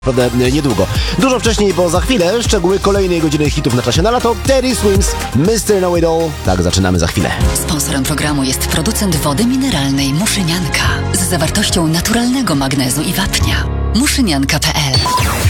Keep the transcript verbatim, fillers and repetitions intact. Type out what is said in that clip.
naprawdę niedługo. Dużo wcześniej, bo za chwilę szczegóły kolejnej godziny hitów na czasie na lato. Teddy Swims, mister Know It All. Tak, zaczynamy za chwilę. Sponsorem programu jest producent wody mineralnej Muszynianka z zawartością naturalnego magnezu i wapnia. muszynianka kropka p l